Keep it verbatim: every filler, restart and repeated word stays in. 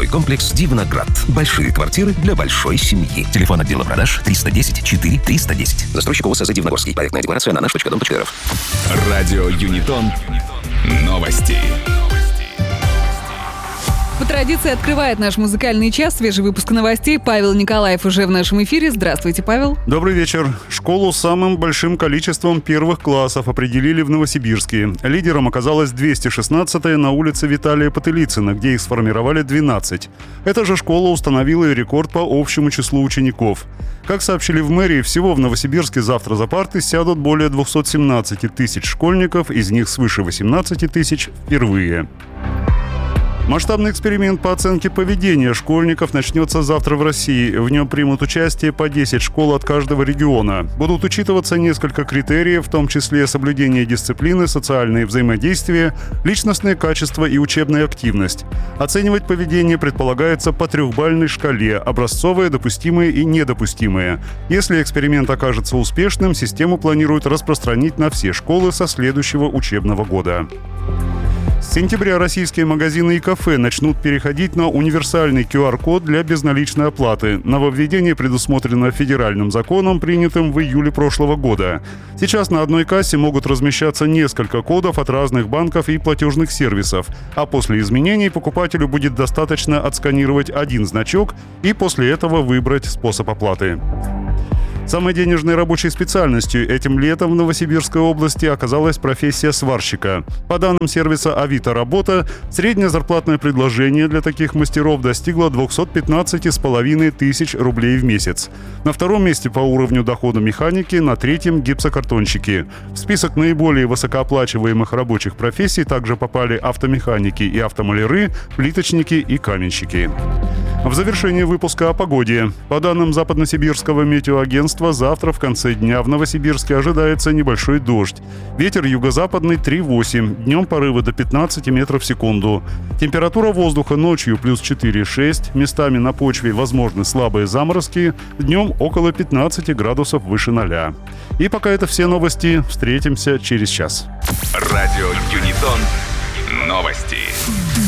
Жилой комплекс «Дивноград». Большие квартиры для большой семьи. Телефон отдела продаж триста десять четыре триста десять. Застройщик ОСЗ «Дивногорский». Проектная декларация на наш точка дом точка эр эф. Радио Юнитон. Новости. По традиции открывает наш музыкальный час. Свежий выпуск новостей. Павел Николаев уже в нашем эфире. Здравствуйте, Павел. Добрый вечер. Школу с самым большим количеством первых классов определили в Новосибирске. Лидером оказалась двести шестнадцатая на улице Виталия Потылицына, где их сформировали двенадцать. Эта же школа установила и рекорд по общему числу учеников. Как сообщили в мэрии, всего в Новосибирске завтра за парты сядут более двести семнадцать тысяч школьников, из них свыше восемнадцать тысяч впервые. Масштабный эксперимент по оценке поведения школьников начнется завтра в России. В нем примут участие по десять школ от каждого региона. Будут учитываться несколько критериев, в том числе соблюдение дисциплины, социальные взаимодействия, личностные качества и учебная активность. Оценивать поведение предполагается по трехбалльной шкале: образцовое, допустимое и недопустимое. Если эксперимент окажется успешным, систему планируют распространить на все школы со следующего учебного года. С сентября российские магазины и кафе начнут переходить на универсальный ку ар код для безналичной оплаты. Нововведение предусмотрено федеральным законом, принятым в июле прошлого года. Сейчас на одной кассе могут размещаться несколько кодов от разных банков и платежных сервисов, а после изменений покупателю будет достаточно отсканировать один значок и после этого выбрать способ оплаты. Самой денежной рабочей специальностью этим летом в Новосибирской области оказалась профессия сварщика. По данным сервиса «Авито Работа», среднее зарплатное предложение для таких мастеров достигло двести пятнадцать с половиной тысяч рублей в месяц. На втором месте по уровню дохода механики, на третьем – гипсокартонщики. В список наиболее высокооплачиваемых рабочих профессий также попали автомеханики и автомаляры, плиточники и каменщики. В завершении выпуска о погоде. По данным Западносибирского метеоагентства, завтра в конце дня в Новосибирске ожидается небольшой дождь. Ветер юго-западный три восемь, днем порывы до пятнадцати метров в секунду. Температура воздуха ночью плюс четыре шесть, местами на почве возможны слабые заморозки, днем около пятнадцати градусов выше ноля. И пока это все новости. Встретимся через час. Радио Юнитон. Новости.